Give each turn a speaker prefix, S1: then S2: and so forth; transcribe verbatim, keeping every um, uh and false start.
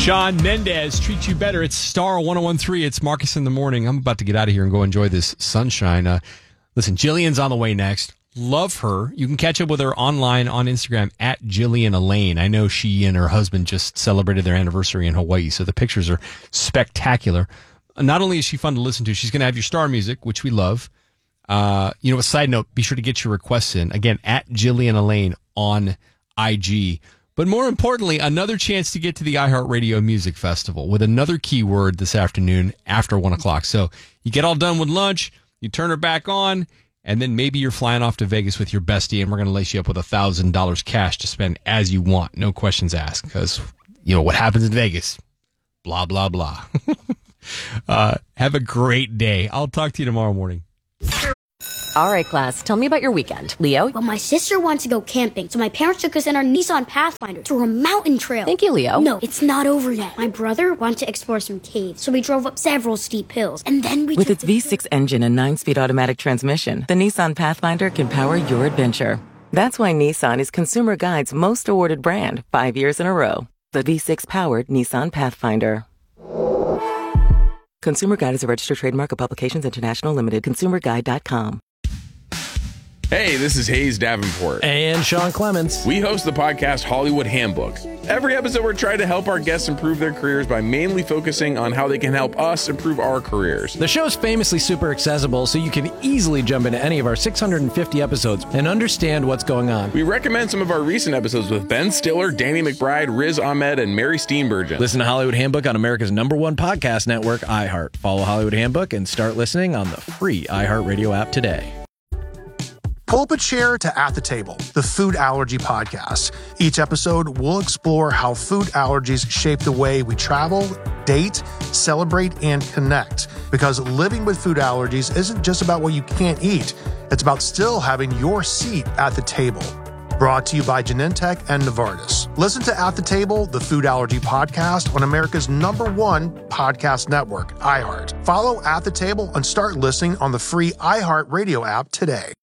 S1: Shawn Mendes, Treat You Better. It's Star one oh one three. It's Marcus in the Morning. I'm about to get out of here and go enjoy this sunshine. Uh, listen, Jillian's on the way next. Love her. You can catch up with her online on Instagram at Jillian Elaine. I know she and her husband just celebrated their anniversary in Hawaii, so the pictures are spectacular. Not only is she fun to listen to, she's going to have your star music, which we love. Uh, you know, a side note, be sure to get your requests in. Again, at Jillian Elaine on I G. But more importantly, another chance to get to the iHeartRadio Music Festival with another keyword this afternoon after one o'clock. So you get all done with lunch, you turn her back on, and then maybe you're flying off to Vegas with your bestie, and we're going to lace you up with one thousand dollars cash to spend as you want. No questions asked, because, you know, what happens in Vegas? Blah, blah, blah. uh, have a great day. I'll talk to you tomorrow morning.
S2: All right, class, tell me about your weekend. Leo?
S3: Well, my sister wants to go camping, so my parents took us in our Nissan Pathfinder through a mountain trail.
S2: Thank you, Leo.
S3: No, it's not over yet. My brother wanted to explore some caves, so we drove up several steep hills, and then we
S4: With
S3: took
S4: its
S3: the
S4: V six engine and nine-speed automatic transmission, the Nissan Pathfinder can power your adventure. That's why Nissan is Consumer Guide's most awarded brand, five years in a row. The V six-powered Nissan Pathfinder. Consumer Guide is a registered trademark of Publications International Limited. consumer guide dot com.
S5: Hey, this is Hayes Davenport.
S6: And Sean Clements.
S5: We host the podcast Hollywood Handbook. Every episode, we're trying to help our guests improve their careers by mainly focusing on how they can help us improve our careers.
S6: The show's famously super accessible, so you can easily jump into any of our six hundred fifty episodes and understand what's going on.
S5: We recommend some of our recent episodes with Ben Stiller, Danny McBride, Riz Ahmed, and Mary Steenburgen.
S6: Listen to Hollywood Handbook on America's number one podcast network, iHeart. Follow Hollywood Handbook and start listening on the free iHeartRadio app today.
S7: Pull up a chair to At the Table, the food allergy podcast. Each episode, we'll explore how food allergies shape the way we travel, date, celebrate, and connect. Because living with food allergies isn't just about what you can't eat. It's about still having your seat at the table. Brought to you by Genentech and Novartis. Listen to At the Table, the food allergy podcast on America's number one podcast network, iHeart. Follow At the Table and start listening on the free iHeartRadio app today.